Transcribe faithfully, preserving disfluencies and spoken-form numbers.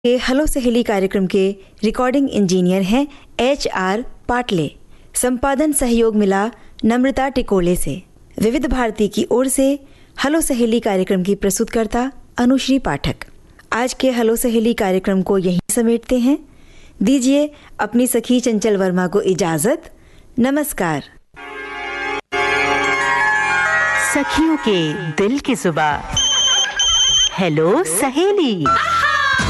के हेलो सहेली कार्यक्रम के रिकॉर्डिंग इंजीनियर हैं एच आर पाटले। संपादन सहयोग मिला नम्रता टिकोले से। विविध भारती की ओर से हेलो सहेली कार्यक्रम की प्रस्तुतकर्ता अनुश्री पाठक। आज के हेलो सहेली कार्यक्रम को यहीं समेटते हैं। दीजिए अपनी सखी चंचल वर्मा को इजाजत। नमस्कार। सखियों के दिल की जुबान हेलो सहेली।